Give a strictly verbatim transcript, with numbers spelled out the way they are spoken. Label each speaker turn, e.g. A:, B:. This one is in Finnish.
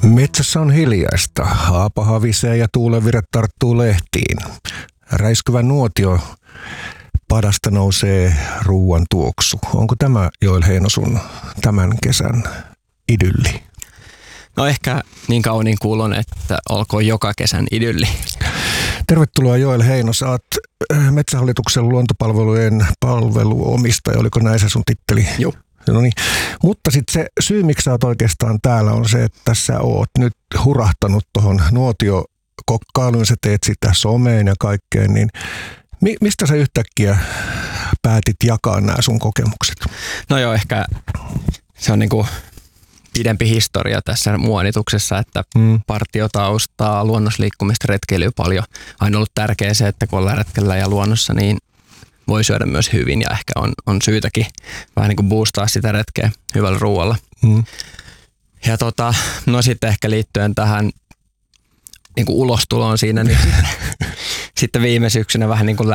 A: Metsässä on hiljaista. Haapa havisee ja tuulenvire tarttuu lehtiin. Räiskyvä nuotio padasta nousee ruuan tuoksu. Onko tämä, Joel Heino, sun tämän kesän idylli?
B: No ehkä niin kauniin kuulon, että olkoon joka kesän idylli.
A: Tervetuloa Joel Heino. Sä oot Metsähallituksen luontopalvelujen palveluomistaja. Oliko näin se sun titteli?
B: Joo.
A: No niin. Mutta sitten se syy, miksi sä oot oikeastaan täällä, on se, että sä oot nyt hurahtanut tuohon nuotiokokkailuun. Sä teet sitä someen ja kaikkeen. Niin mi- mistä sä yhtäkkiä päätit jakaa nämä sun kokemukset?
B: No joo, ehkä se on niinku pidempi historia tässä muonituksessa, että mm. partiotaustaa, luonnosliikkumista, retkeilyä paljon. Aina ollut tärkeää se, että kun ollaan retkellä ja luonnossa, niin voi syödä myös hyvin ja ehkä on, on syytäkin vähän niin kuin boostaa sitä retkeä hyvällä ruoalla. Mm. Ja tota, no sitten ehkä liittyen tähän niin kuin ulostuloon siinä, niin sitten viime syksynä vähän niin kuin